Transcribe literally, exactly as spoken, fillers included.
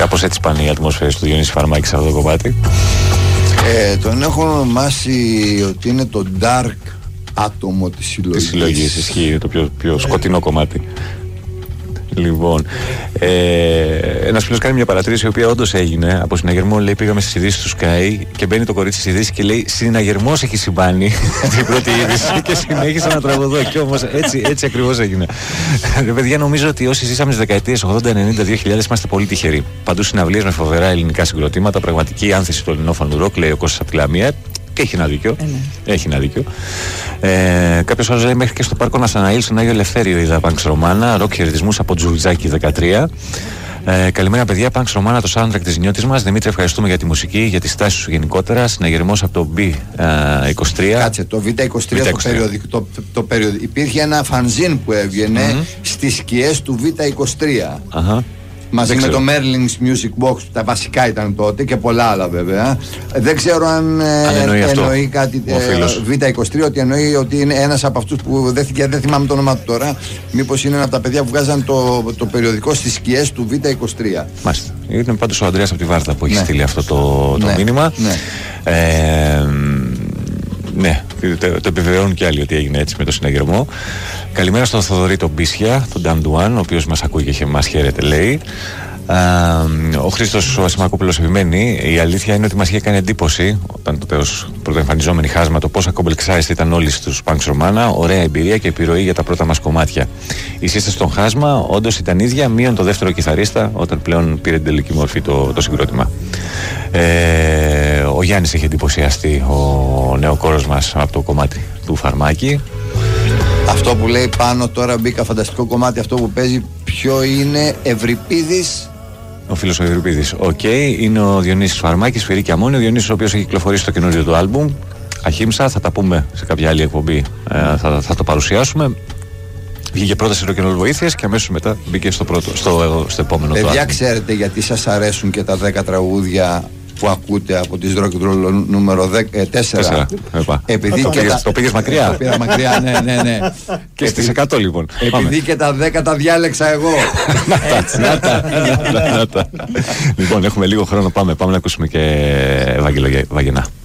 Κάπως έτσι πάνε οι ατμόσφαιρες του Διονύση Φαρμάκη σε αυτό το κομμάτι. Ε, τον έχω ονομάσει ότι είναι το dark άτομο της συλλογής. Της συλλογής, ισχύει, το πιο, πιο σκοτεινό κομμάτι. Λοιπόν, ε, ένας φίλος κάνει μια παρατήρηση η οποία όντως έγινε από συναγερμό. Λέει: πήγαμε στις ειδήσεις του Sky και μπαίνει το κορίτσι στις ειδήσεις και λέει: συναγερμός έχει συμβάνει την πρώτη είδηση και συνέχισε να τραγουδώ. Και όμως έτσι, έτσι ακριβώς έγινε. Ρε παιδιά, νομίζω ότι όσοι ζήσαμε τις δεκαετίες ογδόντα, ενενήντα, δύο χιλιάδες είμαστε πολύ τυχεροί. Παντού συναυλίες με φοβερά ελληνικά συγκροτήματα, πραγματική άνθηση του ελληνόφωνου ροκ, λέει ο Κώστας από τη Λαμία. Και έχει ένα δίκιο. Ε, ναι. Έχει ένα δίκιο. Ε, Κάποιος άλλος λέει: μέχρι και στο πάρκο Νασαναήλ, στον Άγιο Ελευθέριο, είδα Πανξ Ρωμάνα. Ροκ χαιρετισμούς από Τζουλτζάκι δεκατρία. Ε, καλημέρα, παιδιά. Πανξ Ρωμάνα, το soundtrack της νιώτης μας. Δημήτρη, ευχαριστούμε για τη μουσική, για τη στάση σου γενικότερα. Συναγερμός από το μπι είκοσι τρία. Κάτσε, το βι είκοσι τρία, το περιοδικό. Το, το, το περιοδικό. Υπήρχε ένα φανζίν που έβγαινε mm-hmm. στις σκιές του βι είκοσι τρία. Uh-huh. Μαζί με το Merlin's Music Box, τα βασικά ήταν τότε και πολλά άλλα βέβαια. Δεν ξέρω αν, αν εννοεί, εννοεί κάτι ε, βι είκοσι τρία, ότι εννοεί ότι είναι ένας από αυτούς που δεν, δεν θυμάμαι το όνομα του τώρα. Μήπως είναι ένα από τα παιδιά που βγάζαν το, το περιοδικό στις σκιές του βι είκοσι τρία. Μάλιστα. Είναι πάντως ο Ανδρέας από τη Βάρτα που έχει ναι. στείλει αυτό το, το ναι. μήνυμα. Ναι. Ε, ναι, το, το επιβεβαιώνουν και άλλοι ότι έγινε έτσι με το συναγερμό. Καλημέρα στον Θοδωρή τον Μπίσια, τον Νταμντουάν, ο οποίος μας ακούει και μας χαίρεται, λέει. Α, ο Χρήστος ο Ασημακόπουλος επιμένει. Η αλήθεια είναι ότι μας είχε κάνει εντύπωση όταν τότε ως πρωτοεμφανιζόμενη Χάσμα το πόσα complex ήταν όλοι στους Πανξ Ρωμάνα. Ωραία εμπειρία και επιρροή για τα πρώτα μας κομμάτια. Η σύσταση στον Χάσμα όντως ήταν ίδια, μείον το δεύτερο κιθαρίστα, όταν πλέον πήρε την τελική μορφή το, το συγκρότημα. Ε, ο Γιάννης έχει εντυπωσιαστεί, ο νεοκόρος μας, από το κομμάτι του Φαρμάκη. Αυτό που λέει πάνω τώρα, μπήκα φανταστικό κομμάτι, αυτό που παίζει, ποιο είναι? Ευρυπίδης. Ο φίλος ο Ευρυπίδης. Οκ, okay. Είναι ο Διονύσης Φαρμάκης, Σφυρί και Αμμόνιο. Ο Διονύσης, ο οποίος έχει κυκλοφορήσει το καινούριο του άλμπουμ. Αχίμσα, θα τα πούμε σε κάποια άλλη εκπομπή. Ε, θα, θα το παρουσιάσουμε. Βγήκε πρώτα σε ροκ-ν-ρολ βοήθειας και αμέσως μετά μπήκε στο, πρώτο, στο, στο επόμενο. Παιδιά, ξέρετε γιατί σας αρέσουν και τα δέκα τραγούδια που ακούτε από τις rock νούμερο τέσσερα. Επειδή και τα... Το πήγες μακριά. Το πήγα μακριά, ναι, ναι, ναι. Και στις εκατό λοιπόν. Επειδή και τα δέκα τα διάλεξα εγώ. Λοιπόν, έχουμε λίγο χρόνο, πάμε, πάμε να ακούσουμε και Ευάγγελο Βαγενά.